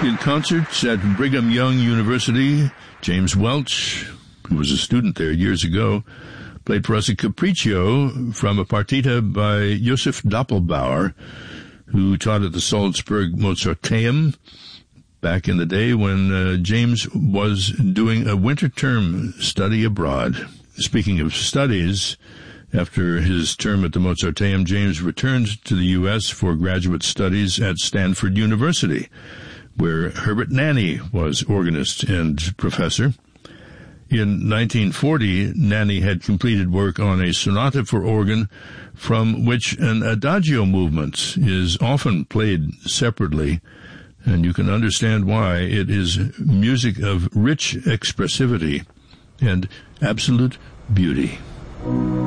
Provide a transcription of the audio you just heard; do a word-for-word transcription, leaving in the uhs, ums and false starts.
In concerts at Brigham Young University, James Welch, who was a student there years ago, played for us a capriccio from a partita by Josef Doppelbauer, who taught at the Salzburg Mozarteum back in the day when uh, James was doing a winter term study abroad. Speaking of studies, after his term at the Mozarteum, James returned to the U S for graduate studies at Stanford University, where Herbert Nanny was organist and professor. In nineteen forty, Nanny had completed work on a sonata for organ from which an adagio movement is often played separately, and you can understand why. It is music of rich expressivity and absolute beauty.